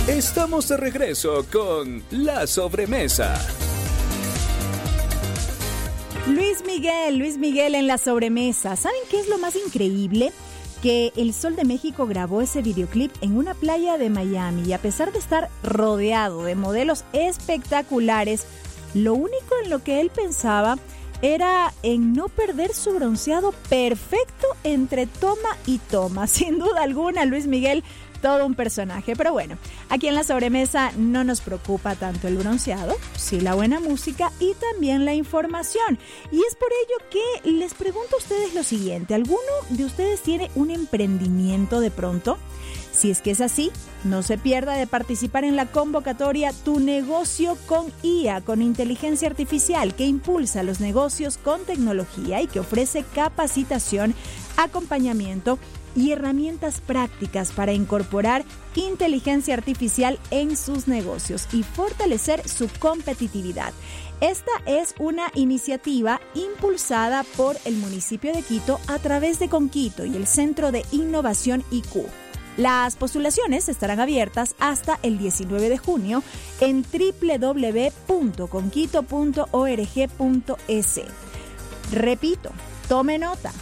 Estamos de regreso con La Sobremesa. Luis Miguel en La Sobremesa. ¿Saben qué es lo más increíble? Que El Sol de México grabó ese videoclip en una playa de Miami y a pesar de estar rodeado de modelos espectaculares, lo único en lo que él pensaba era en no perder su bronceado perfecto entre toma y toma. Sin duda alguna, Luis Miguel, todo un personaje. Pero bueno, aquí en La Sobremesa no nos preocupa tanto el bronceado, sí la buena música y también la información. Y es por ello que les pregunto a ustedes lo siguiente: ¿alguno de ustedes tiene un emprendimiento de pronto? Si es que es así, no se pierda de participar en la convocatoria Tu Negocio con IA, con inteligencia artificial, que impulsa los negocios con tecnología y que ofrece capacitación, acompañamiento y herramientas prácticas para incorporar inteligencia artificial en sus negocios y fortalecer su competitividad. Esta es una iniciativa impulsada por el municipio de Quito a través de Conquito y el Centro de Innovación IQ. Las postulaciones estarán abiertas hasta el 19 de junio en www.conquito.org.es. Repito, tome nota,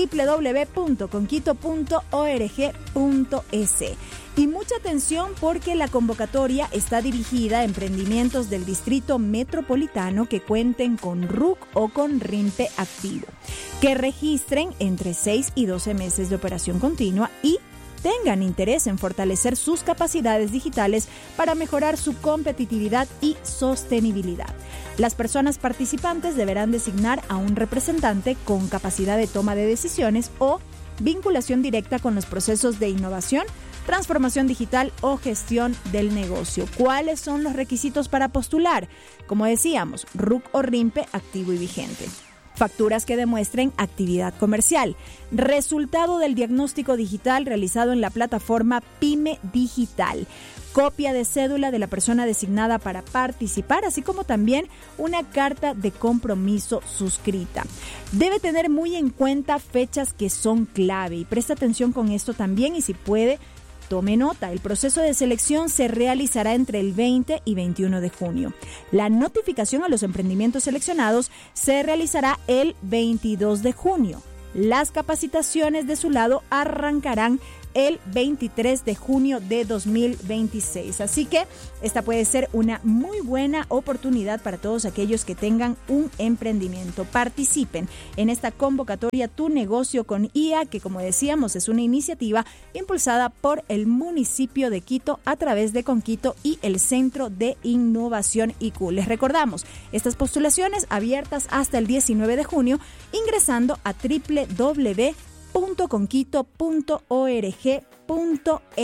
www.conquito.org.es. Y mucha atención porque la convocatoria está dirigida a emprendimientos del Distrito Metropolitano que cuenten con RUC o con RIMPE activo, que registren entre 6 y 12 meses de operación continua y tengan interés en fortalecer sus capacidades digitales para mejorar su competitividad y sostenibilidad. Las personas participantes deberán designar a un representante con capacidad de toma de decisiones o vinculación directa con los procesos de innovación, transformación digital o gestión del negocio. ¿Cuáles son los requisitos para postular? Como decíamos, RUC o RIMPE activo y vigente. Facturas que demuestren actividad comercial. Resultado del diagnóstico digital realizado en la plataforma Pyme Digital. Copia de cédula de la persona designada para participar, así como también una carta de compromiso suscrita. Debe tener muy en cuenta fechas que son clave y presta atención con esto también y si puede, tome nota, el proceso de selección se realizará entre el 20 y 21 de junio. La notificación a los emprendimientos seleccionados se realizará el 22 de junio. Las capacitaciones de su lado arrancarán el 23 de junio de 2026. Así que esta puede ser una muy buena oportunidad para todos aquellos que tengan un emprendimiento. Participen en esta convocatoria Tu Negocio con IA, que como decíamos es una iniciativa impulsada por el municipio de Quito a través de Conquito y el Centro de Innovación IQ. Les recordamos, estas postulaciones abiertas hasta el 19 de junio ingresando a www.conquito.org.es.